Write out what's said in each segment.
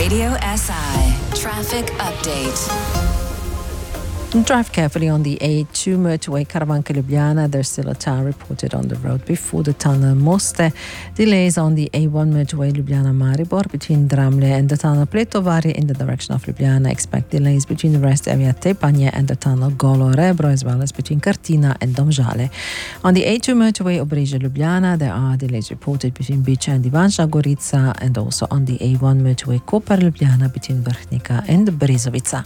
Radio SI Traffic Update. Drive carefully on the A2 motorway Karavanke-Ljubljana. There's still a tower reported on the road before the tunnel Moste. Delays on the A1 motorway Ljubljana-Maribor between Dramlje and the tunnel Pletovari in the direction of Ljubljana. Expect delays between the rest area Tepanje and the tunnel Golo Rebro, as well as between Kartina and Domžale. On the A2 motorway Obrežje-Ljubljana, there are delays reported between Biča and Ivančna Gorica, and also on the A1 motorway Koper-Ljubljana between Vrhnika and Brezovica.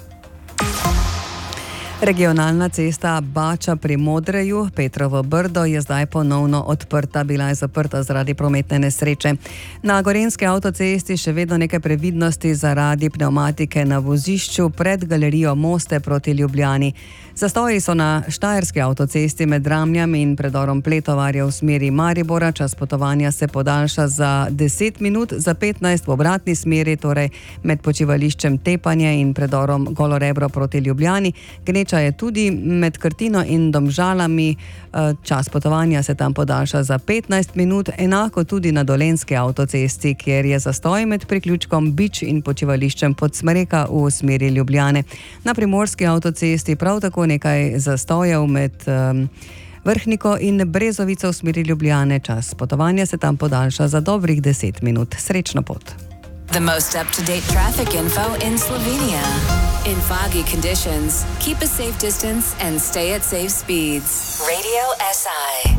Regionalna cesta Bača pri Modreju, Petrovo Brdo, je zdaj ponovno odprta. Bila je zaprta zaradi prometne nesreče. Na gorenjski avtocesti še vedno nekaj previdnosti zaradi pnevmatike na vozišču pred galerijo Moste proti Ljubljani. Zastoji so na štajerski avtocesti med Dramljami in predorom Pletovarja v smeri Maribora. Čas potovanja se podaljša za 10 minut, za 15 v obratni smeri, torej med počivališčem Tepanje in predorom Golo Rebro proti Ljubljani. Gneča je tudi med Krtino in Domžalami. Čas potovanja se tam podaljša za 15 minut, enako tudi na dolenjski avtocesti, kjer je zastoj med priključkom Bič in počivališčem Podsmreka v smeri Ljubljane. Na primorski avtocesti prav tako nekaj zastojev med Vrhniko in Brezovico v smeri Ljubljane. Čas potovanja se tam podaljša za dobrih 10 minut. Srečno pot. The most up-to-date traffic info in Slovenia. In foggy conditions, keep a safe distance and stay at safe speeds. Radio SI.